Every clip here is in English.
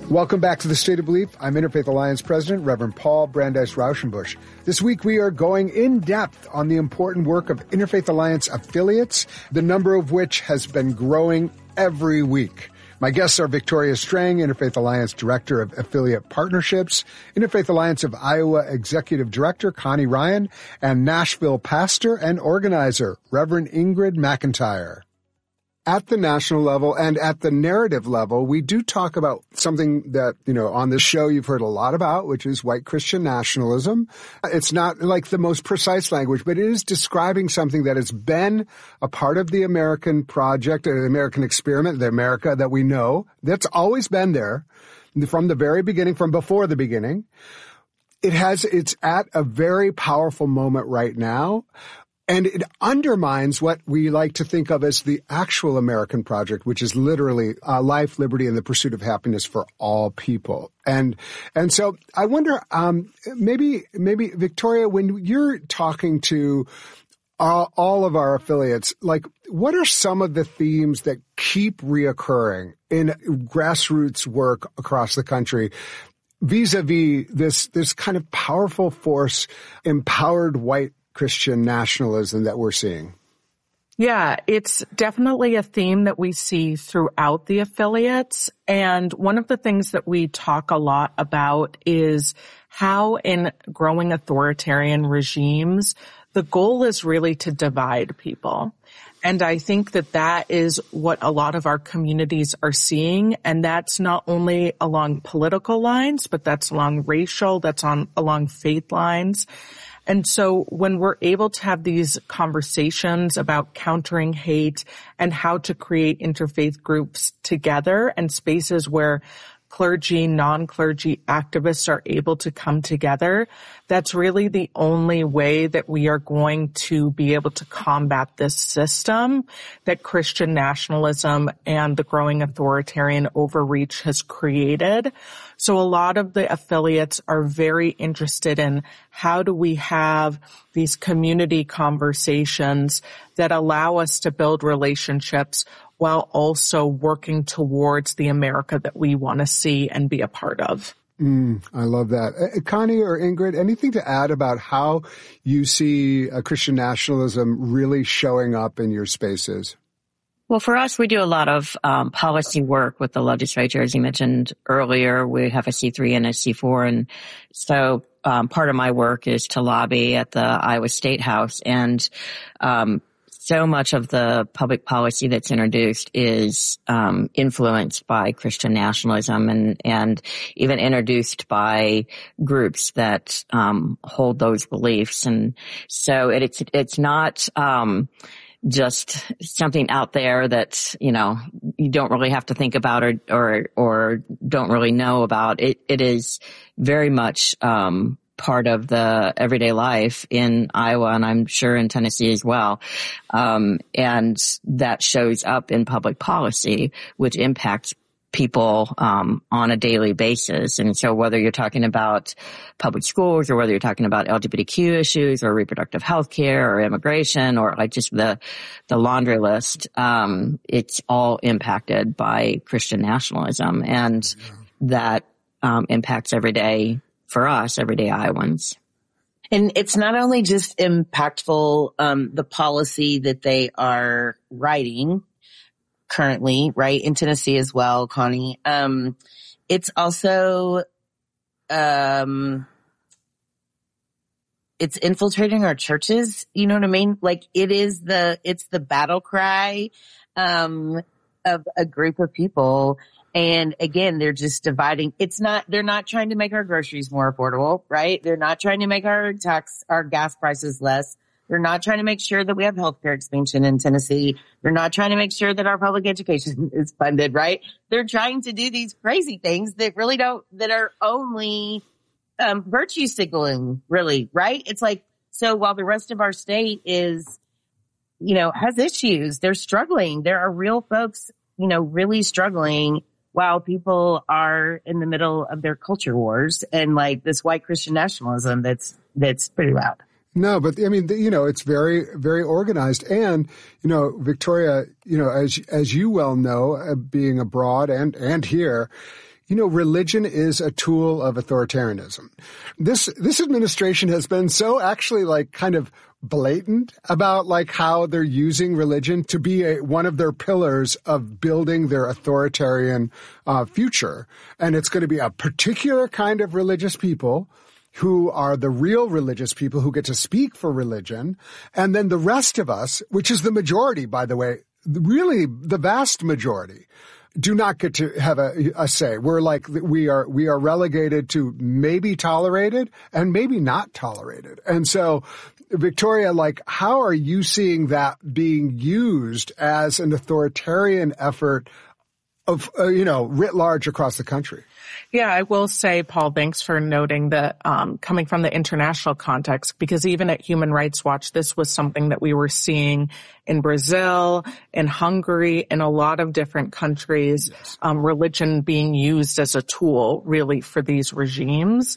Welcome back to The State of Belief. I'm Interfaith Alliance President, Reverend Paul Brandeis Rauschenbusch. This week we are going in depth on the important work of Interfaith Alliance affiliates, the number of which has been growing every week. My guests are Victoria Strang, Interfaith Alliance Director of Affiliate Partnerships, Interfaith Alliance of Iowa Executive Director Connie Ryan, and Nashville pastor and organizer, Reverend Ingrid McIntyre. At the national level and at the narrative level, we do talk about something that, on this show you've heard a lot about, which is white Christian nationalism. It's not like the most precise language, but it is describing something that has been a part of the American project, the American experiment, the America that we know. That's always been there from the very beginning, from before the beginning. It's at a very powerful moment right now. And it undermines what we like to think of as the actual American project, which is literally life, liberty, and the pursuit of happiness for all people. And so I wonder, maybe Victoria, when you're talking to all of our affiliates, like, what are some of the themes that keep reoccurring in grassroots work across the country vis-a-vis this kind of powerful force, empowered white Christian nationalism that we're seeing? Yeah, it's definitely a theme that we see throughout the affiliates. And one of the things that we talk a lot about is how in growing authoritarian regimes, the goal is really to divide people. And I think that is what a lot of our communities are seeing. And that's not only along political lines, but that's along racial, along faith lines. And so when we're able to have these conversations about countering hate and how to create interfaith groups together and spaces where clergy, non-clergy activists are able to come together, that's really the only way that we are going to be able to combat this system that Christian nationalism and the growing authoritarian overreach has created. So a lot of the affiliates are very interested in how do we have these community conversations that allow us to build relationships while also working towards the America that we want to see and be a part of. I love that. Connie or Ingrid, anything to add about how you see Christian nationalism really showing up in your spaces? Well, for us, we do a lot of policy work with the legislature. As you mentioned earlier, we have a C3 and a C4. And so part of my work is to lobby at the Iowa State House. And so much of the public policy that's introduced is influenced by Christian nationalism and even introduced by groups that hold those beliefs. And so it's not just something out there that, you don't really have to think about or don't really know about. It is very much part of the everyday life in Iowa, and I'm sure in Tennessee as well. And that shows up in public policy, which impacts people on a daily basis. And so whether you're talking about public schools or whether you're talking about LGBTQ issues or reproductive health care or immigration or like just the laundry list, it's all impacted by Christian nationalism. And that impacts every day for us, everyday Iowans. And it's not only just impactful, the policy that they are writing currently, right, in Tennessee as well, Connie. It's also, it's infiltrating our churches. You know what I mean? Like it's the battle cry, of a group of people. And again, they're just dividing. They're not trying to make our groceries more affordable, right? They're not trying to make our gas prices less. They're not trying to make sure that we have healthcare expansion in Tennessee. They're not trying to make sure that our public education is funded, right? They're trying to do these crazy things that really that are only, virtue signaling, really, right? It's like, so while the rest of our state is, has issues, they're struggling. There are real folks, really struggling while people are in the middle of their culture wars and like this white Christian nationalism that's pretty loud. No, but I mean, it's very, very organized. And, Victoria, as you well know, being abroad and here, religion is a tool of authoritarianism. This administration has been so actually like kind of blatant about like how they're using religion to be one of their pillars of building their authoritarian future. And it's going to be a particular kind of religious people who are the real religious people who get to speak for religion. And then the rest of us, which is the majority, by the way, really the vast majority, do not get to have a say. We're like, we are relegated to maybe tolerated and maybe not tolerated. And so, Victoria, like, how are you seeing that being used as an authoritarian effort of, writ large across the country? Yeah, I will say, Paul, thanks for noting that coming from the international context, because even at Human Rights Watch, this was something that we were seeing in Brazil, in Hungary, in a lot of different countries, yes. Religion being used as a tool really for these regimes.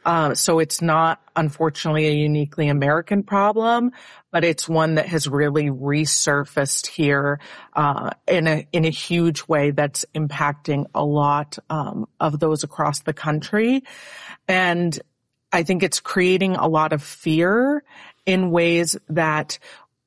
So it's not, unfortunately, a uniquely American problem, but it's one that has really resurfaced here in a huge way that's impacting a lot of those across the country. And I think it's creating a lot of fear in ways that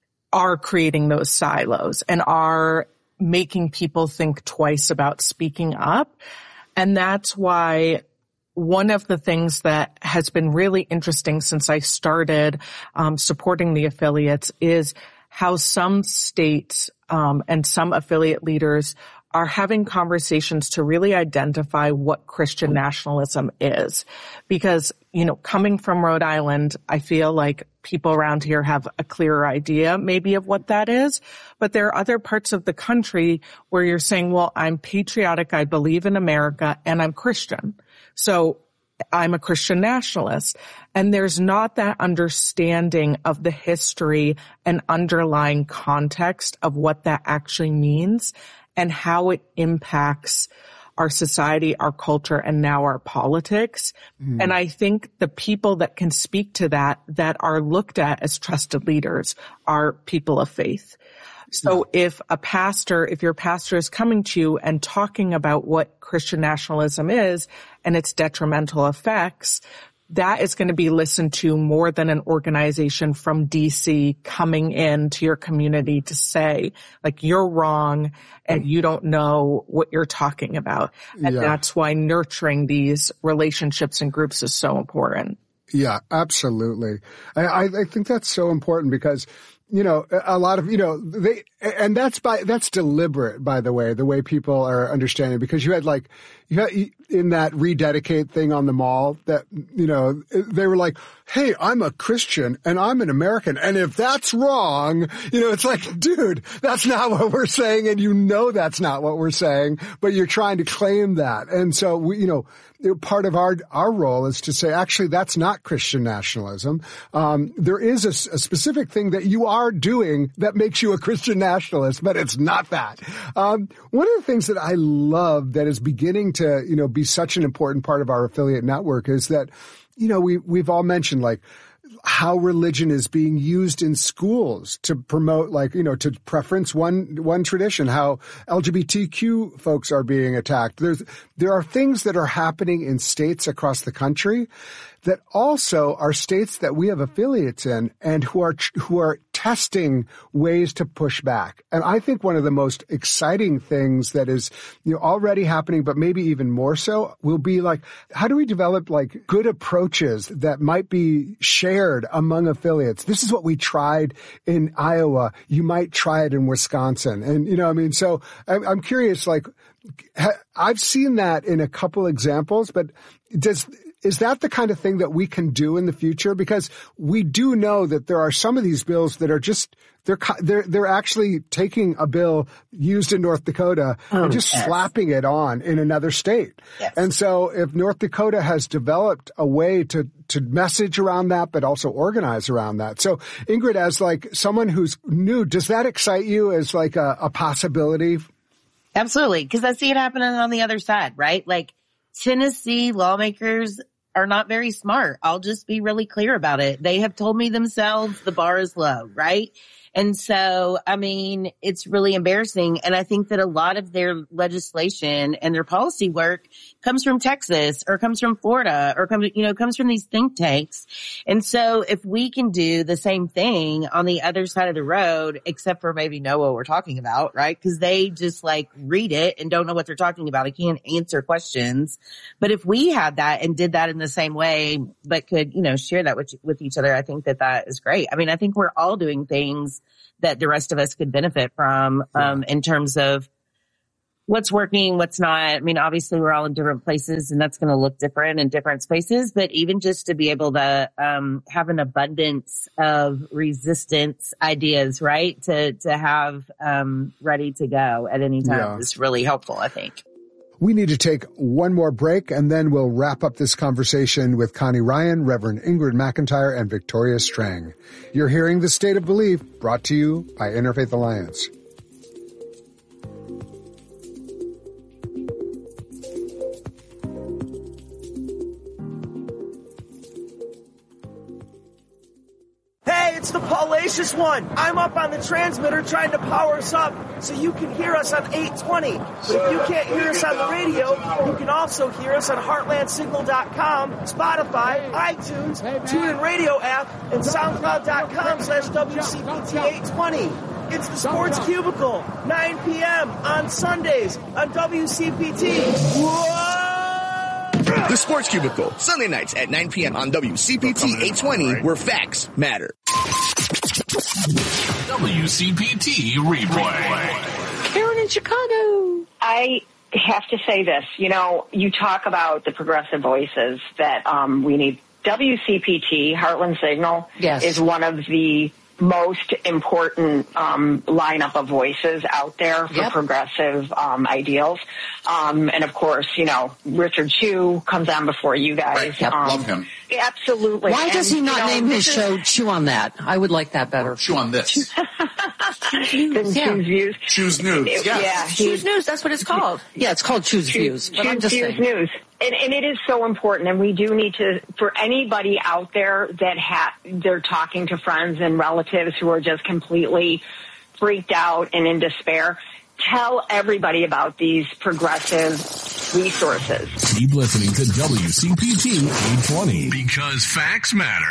are creating those silos and are making people think twice about speaking up. And that's why one of the things that has been really interesting since I started supporting the affiliates is how some states and some affiliate leaders are having conversations to really identify what Christian nationalism is. Because, coming from Rhode Island, I feel like people around here have a clearer idea maybe of what that is. But there are other parts of the country where you're saying, well, I'm patriotic, I believe in America, and I'm Christian. So I'm a Christian nationalist. And there's not that understanding of the history and underlying context of what that actually means and how it impacts our society, our culture, and now our politics. Mm. And I think the people that can speak to that are looked at as trusted leaders are people of faith. So if your pastor is coming to you and talking about what Christian nationalism is and its detrimental effects, that is going to be listened to more than an organization from DC coming into your community to say, like, you're wrong and you don't know what you're talking about. And that's why nurturing these relationships and groups is so important. Yeah, absolutely. I think that's so important because a lot of, that's deliberate, by the way people are understanding, because you had in that rededicate thing on the mall that, they were like, hey, I'm a Christian and I'm an American. And if that's wrong, it's like, dude, that's not what we're saying. And that's not what we're saying, but you're trying to claim that. And so part of our role is to say, actually, that's not Christian nationalism. There is a specific thing that you are doing that makes you a Christian nationalist, but it's not that. One of the things that I love that is beginning to, be such an important part of our affiliate network is that, we've all mentioned how religion is being used in schools to promote, to preference one tradition, how LGBTQ folks are being attacked. There are things that are happening in states across the country that also are states that we have affiliates in and who are testing ways to push back. And I think one of the most exciting things that is, already happening, but maybe even more so, will be how do we develop good approaches that might be shared among affiliates? This is what we tried in Iowa. You might try it in Wisconsin. And, so I'm curious, I've seen that in a couple examples, but is that the kind of thing that we can do in the future? Because we do know that there are some of these bills that are just, they're actually taking a bill used in North Dakota and just slapping it on in another state. Yes. And so if North Dakota has developed a way to message around that, but also organize around that. So Ingrid, as someone who's new, does that excite you as a possibility? Absolutely. Because I see it happening on the other side, right? Tennessee lawmakers are not very smart. I'll just be really clear about it. They have told me themselves the bar is low, right? And so, I mean, it's really embarrassing. And I think that a lot of their legislation and their policy work comes from Texas or comes from Florida or comes from these think tanks. And so if we can do the same thing on the other side of the road, except for maybe know what we're talking about, right? Because they just like read it and don't know what they're talking about. They can't answer questions. But if we had that and did that in the same way, but could, share that with each other, I think that is great. I mean, I think we're all doing things that the rest of us could benefit from, in terms of what's working, what's not. I mean, obviously we're all in different places and that's going to look different in different spaces, but even just to be able to, have an abundance of resistance ideas, right? To have, ready to go at any time is really helpful, I think. We need to take one more break, and then we'll wrap up this conversation with Connie Ryan, Reverend Ingrid McIntyre, and Victoria Strang. You're hearing The State of Belief, brought to you by Interfaith Alliance. It's the Paulacious one. I'm up on the transmitter trying to power us up so you can hear us on 820. But if you can't hear us on the radio, you can also hear us on heartlandsignal.com, Spotify, iTunes, TuneIn Radio app, and SoundCloud.com/WCPT820. It's the Sports Cubicle, 9 p.m. on Sundays on WCPT. Whoa! The Sports Cubicle, Sunday nights at 9 p.m. on WCPT 820, where facts matter. WCPT Replay. Karen in Chicago. I have to say this. You talk about the progressive voices that we need. WCPT, Heartland Signal, is one of the most important lineup of voices out there for progressive ideals. And of course, Richard Chew comes on before you guys. Right. Yep. Love him. Absolutely. Why does he not name his show Chew on That? I would like that better. Chew on This. Choose Views. Choose News. Choose News. That's what it's called. Yeah, it's called Choose Views. Choose Views News. And it is so important, and we do need to, for anybody out there that they're talking to friends and relatives who are just completely freaked out and in despair, tell everybody about these progressive resources. Keep listening to WCPT 820 because facts matter.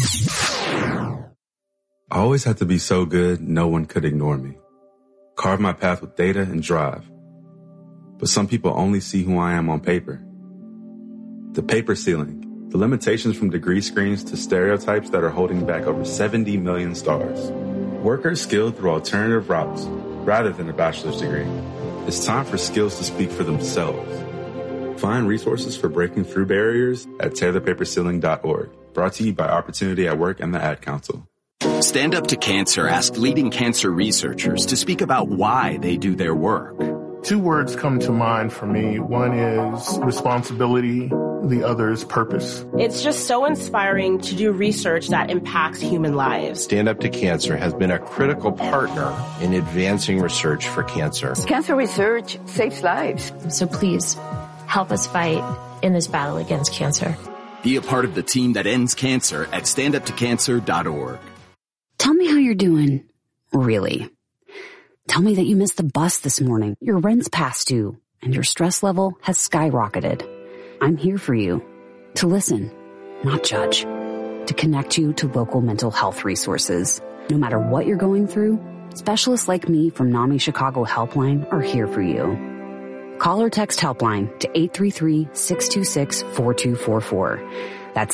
I always had to be so good, no one could ignore me. Carve my path with data and drive. But some people only see who I am on paper. The paper ceiling, the limitations from degree screens to stereotypes that are holding back over 70 million stars. Workers skilled through alternative routes rather than a bachelor's degree. It's time for skills to speak for themselves. Find resources for breaking through barriers at tearthepaperceiling.org. Brought to you by Opportunity at Work and the Ad Council. Stand Up to Cancer asked leading cancer researchers to speak about why they do their work. Two words come to mind for me. One is responsibility. The other is purpose. It's just so inspiring to do research that impacts human lives. Stand Up to Cancer has been a critical partner in advancing research for cancer. Cancer research saves lives. So please help us fight in this battle against cancer. Be a part of the team that ends cancer at standuptocancer.org. Tell me how you're doing, really. Tell me that you missed the bus this morning, your rent's past due, and your stress level has skyrocketed. I'm here for you, to listen, not judge, to connect you to local mental health resources. No matter what you're going through, specialists like me from NAMI Chicago Helpline are here for you. Call or text Helpline to 833-626-4244. That's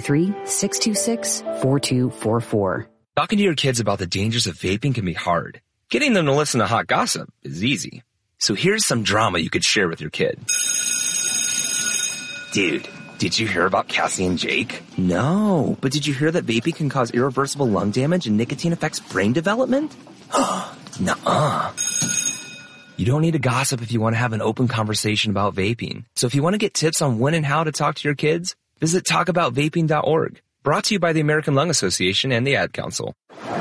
833-626-4244. Talking to your kids about the dangers of vaping can be hard. Getting them to listen to hot gossip is easy. So here's some drama you could share with your kid. Dude, did you hear about Cassie and Jake? No, but did you hear that vaping can cause irreversible lung damage and nicotine affects brain development? Nuh-uh. You don't need to gossip if you want to have an open conversation about vaping. So if you want to get tips on when and how to talk to your kids, visit talkaboutvaping.org. Brought to you by the American Lung Association and the Ad Council.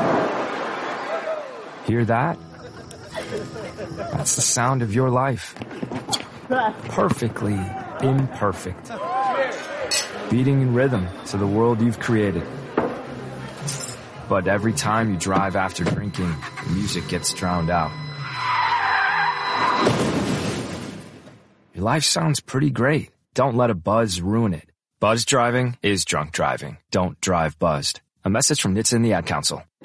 Hear that? That's the sound of your life. Perfectly imperfect. Beating in rhythm to the world you've created. But every time you drive after drinking, the music gets drowned out. Your life sounds pretty great. Don't let a buzz ruin it. Buzz driving is drunk driving. Don't drive buzzed. A message from NHTSA and the Ad Council.